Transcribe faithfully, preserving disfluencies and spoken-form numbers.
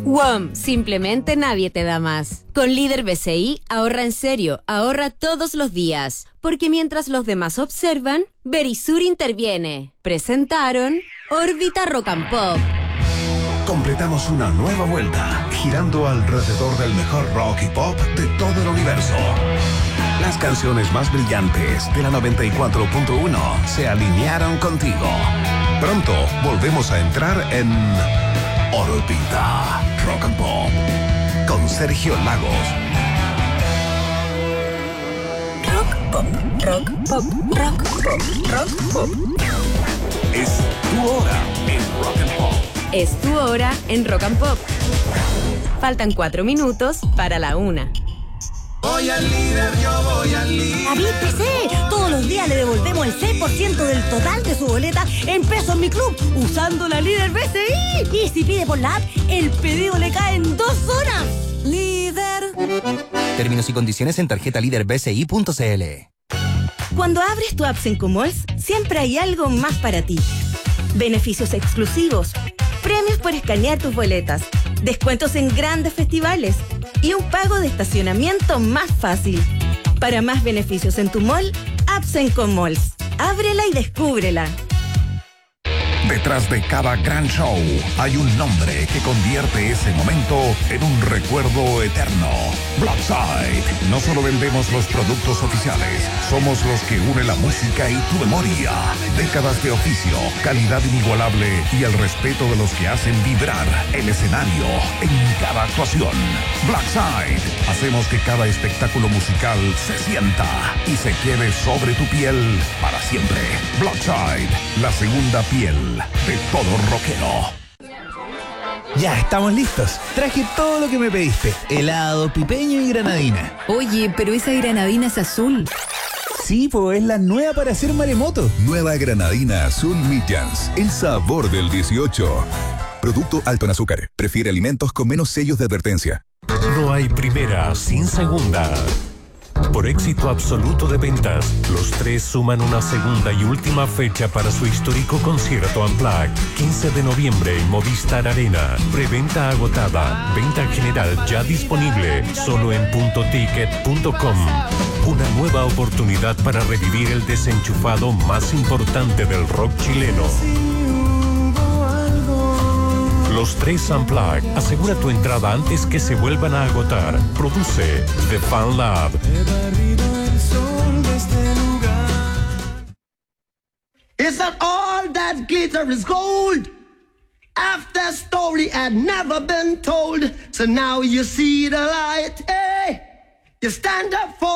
W O M, simplemente nadie te da más. Con Líder B C I, ahorra en serio, ahorra todos los días. Porque mientras los demás observan, Verisur interviene. Presentaron Órbita Rock and Pop. Completamos una nueva vuelta, girando alrededor del mejor rock y pop de todo el universo. Las canciones más brillantes de la noventa y cuatro punto uno se alinearon contigo. Pronto volvemos a entrar en Órbita Rock and Pop con Sergio Lagos. Rock pop, rock pop, rock pop, rock pop. Es tu hora en Rock and Pop. Es tu hora en Rock and Pop. Faltan cuatro minutos para la una. Voy al líder, yo voy al líder. David P C, todos los días le devolvemos el seis por ciento del total de su boleta en pesos en mi club, usando la Líder B C I. Y si pide por la app, el pedido le cae en dos horas. Líder. Términos y condiciones en tarjeta líder b c i punto c l. Cuando abres tu app Sencomalls, siempre hay algo más para ti. Beneficios exclusivos, premios por escanear tus boletas, descuentos en grandes festivales y un pago de estacionamiento más fácil. Para más beneficios en tu mall, App Sencomalls. Ábrela y descúbrela. Detrás de cada gran show hay un nombre que convierte ese momento en un recuerdo eterno. Blackside. No solo vendemos los productos oficiales, somos los que une la música y tu memoria. Décadas de oficio, calidad inigualable y el respeto de los que hacen vibrar el escenario en cada actuación. Blackside. Hacemos que cada espectáculo musical se sienta y se quede sobre tu piel para siempre. Blackside, la segunda piel de todo rockero. Ya, estamos listos. Traje todo lo que me pediste. Helado, pipeño y granadina. Oye, pero esa granadina es azul. Sí, pues es la nueva para hacer maremoto. Nueva granadina azul Midjans. El sabor del dieciocho. Producto alto en azúcar. Prefiere alimentos con menos sellos de advertencia. No hay primera sin segunda. Por éxito absoluto de ventas, los tres suman una segunda y última fecha para su histórico concierto Unplugged. quince de noviembre en Movistar Arena. Preventa agotada. Venta general ya disponible. Solo en punto ticket punto com. Una nueva oportunidad para revivir el desenchufado más importante del rock chileno. Los tres Unplugged. Asegura tu entrada antes que se vuelvan a agotar. Produce The Fan Lab. Is that all that glitter is gold? After story had never been told. So now you see the light. Hey, you stand up for